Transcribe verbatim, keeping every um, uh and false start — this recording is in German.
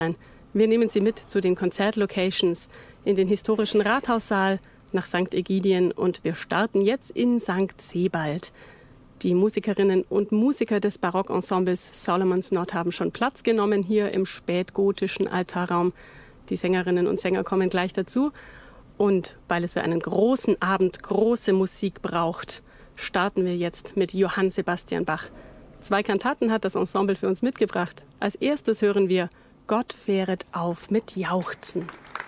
Wir nehmen Sie mit zu den Konzertlocations, in den historischen Rathaussaal, nach Sankt Ägidien und wir starten jetzt in Sankt Sebald. Die Musikerinnen und Musiker des Barockensembles Solomon's Knot haben schon Platz genommen hier im spätgotischen Altarraum. Die Sängerinnen und Sänger kommen gleich dazu. Und weil es für einen großen Abend große Musik braucht, starten wir jetzt mit Johann Sebastian Bach. Zwei Kantaten hat das Ensemble für uns mitgebracht. Als erstes hören wir Gott fähret auf mit Jauchzen.